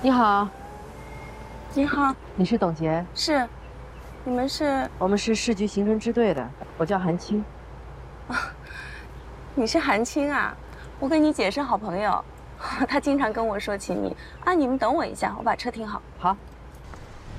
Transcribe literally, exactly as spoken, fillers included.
你好， 你好， 你是董洁？ 是，你们是？ 我们是市局刑侦支队的，我叫韩青。 啊，你是韩青啊？我跟你姐是好朋友，她经常跟我说起你啊。你们等我一下，我把车停好。 好。